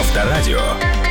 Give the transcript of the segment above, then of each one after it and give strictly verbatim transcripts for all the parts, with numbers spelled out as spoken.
Авторадио.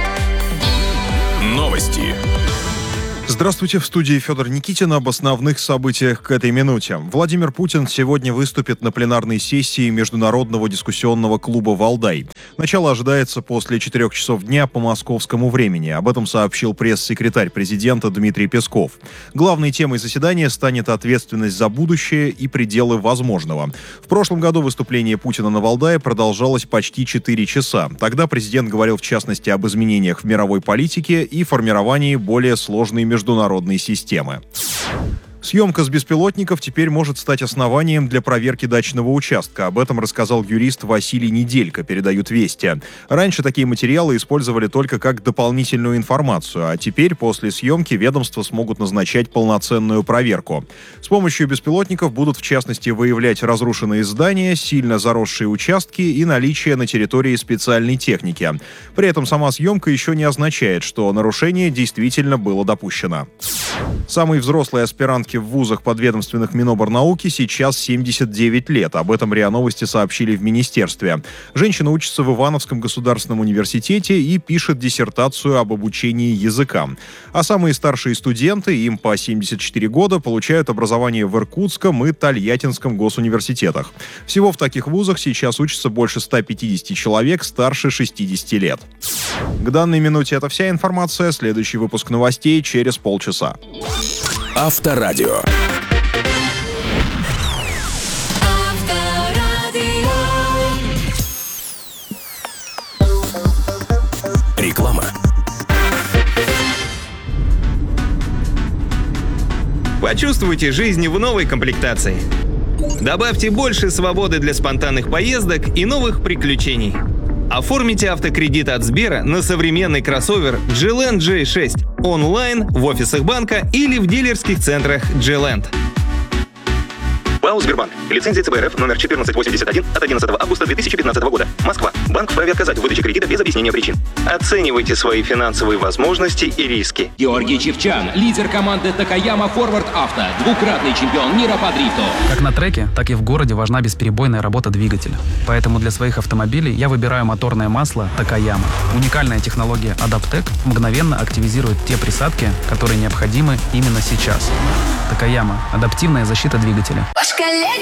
Новости. Здравствуйте, в студии Федор Никитин. Об основных событиях к этой минуте. Владимир Путин сегодня выступит на пленарной сессии Международного дискуссионного клуба «Валдай». Начало ожидается после четырех часов дня по московскому времени. Об этом сообщил пресс-секретарь президента Дмитрий Песков. Главной темой заседания станет ответственность за будущее и пределы возможного. В прошлом году выступление Путина на Валдае продолжалось почти четыре часа. Тогда президент говорил в частности об изменениях в мировой политике и формировании более сложной международной международной системы. Съемка с беспилотников теперь может стать основанием для проверки дачного участка. Об этом рассказал юрист Василий Неделько, передают «Вести». Раньше такие материалы использовали только как дополнительную информацию, а теперь после съемки ведомства смогут назначать полноценную проверку. С помощью беспилотников будут, в частности, выявлять разрушенные здания, сильно заросшие участки и наличие на территории специальной техники. При этом сама съемка еще не означает, что нарушение действительно было допущено. Самый взрослый аспирантке в вузах подведомственных Миноборнауки сейчас семьдесят девять лет. Об этом РИА Новости сообщили в министерстве. Женщина учится в Ивановском государственном университете и пишет диссертацию об обучении языкам. А самые старшие студенты, им по семьдесят четыре года, получают образование в Иркутском и Тольяттинском госуниверситетах. Всего в таких вузах сейчас учатся больше ста пятидесяти человек старше шестидесяти лет. К данной минуте это вся информация. Следующий выпуск новостей через полчаса. Авторадио. Реклама. Почувствуйте жизнь в новой комплектации. Добавьте больше свободы для спонтанных поездок и новых приключений. Оформите автокредит от Сбера на современный кроссовер джи ленд джей шесть онлайн, в офисах банка или в дилерских центрах джи ленд. ПАО «Сбербанк». Лицензия ЦБ РФ номер четырнадцать восемьдесят один от одиннадцатого августа две тысячи пятнадцатого года. Москва. Банк вправе отказать в выдаче кредита без объяснения причин. Оценивайте свои финансовые возможности и риски. Георгий Чевчан, лидер команды Такаяма Форвард Авто, двукратный чемпион мира по дрифту. Как на треке, так и в городе важна бесперебойная работа двигателя. Поэтому для своих автомобилей я выбираю моторное масло Такаяма. Уникальная технология Адаптек мгновенно активизирует те присадки, которые необходимы именно сейчас. Такаяма. Адаптивная защита двигателя.